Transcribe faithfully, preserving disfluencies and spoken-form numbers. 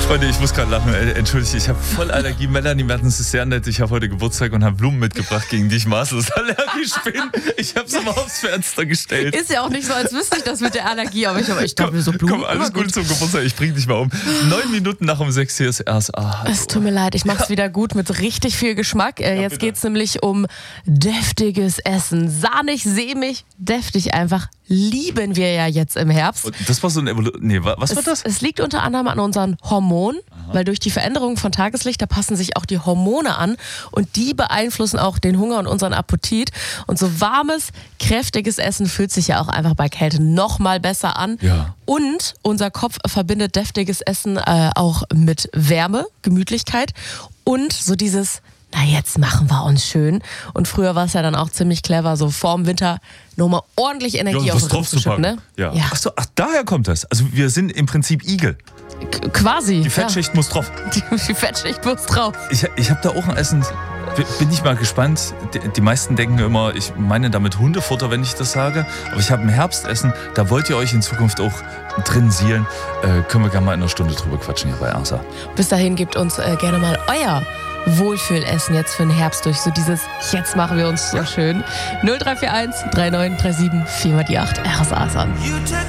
Freunde, ich muss gerade lachen. Entschuldigt, ich habe voll Allergie. Melanie Mertens ist sehr nett. Ich habe heute Geburtstag und habe Blumen mitgebracht, gegen die ich maßlos allergisch bin. Ich habe sie mal aufs Fenster gestellt. Ist ja auch nicht so, als wüsste ich das mit der Allergie, aber ich, ich dachte mir so Blumen. Komm, alles Gute zum Geburtstag. Ich bring dich mal um. Neun Minuten nach um sechs hier ist R S A. Hallo. Es tut mir leid, ich mach's wieder gut mit richtig viel Geschmack. Äh, Ja, jetzt bitte. geht's nämlich um deftiges Essen. Sahnig, sämig, deftig einfach. Lieben wir ja jetzt im Herbst. Und das war so ein Evolu... Nee, wa- was war Es, das? es liegt unter anderem an unseren Hormonen, weil durch die Veränderung von Tageslicht, da passen sich auch die Hormone an und die beeinflussen auch den Hunger und unseren Appetit. Und so warmes, kräftiges Essen fühlt sich ja auch einfach bei Kälte noch mal besser an. Ja. Und unser Kopf verbindet deftiges Essen äh, auch mit Wärme, Gemütlichkeit und so dieses, na jetzt machen wir uns schön. Und früher war es ja dann auch ziemlich clever, so vorm Winter nochmal ordentlich Energie Ja, auf was den Kopf zu schütten, ne? Ja. Ja. Ach so, ach, daher kommt das. Also wir sind im Prinzip Igel. K- quasi. Die Fettschicht muss drauf. Ja. Die, die Fettschicht muss drauf. Ich, ich habe da auch ein Essen. Bin ich mal gespannt. Die, die meisten denken immer, ich meine damit Hundefutter, wenn ich das sage. Aber ich habe ein Herbstessen. Da wollt ihr euch in Zukunft auch drin sielen. Äh, können wir gerne mal in einer Stunde drüber quatschen hier bei R S A. Bis dahin gebt uns äh, gerne mal euer Wohlfühlessen jetzt für den Herbst durch. So dieses, jetzt machen wir uns so schön. null drei vier eins drei neun drei sieben vier mal die acht. R S A ist an.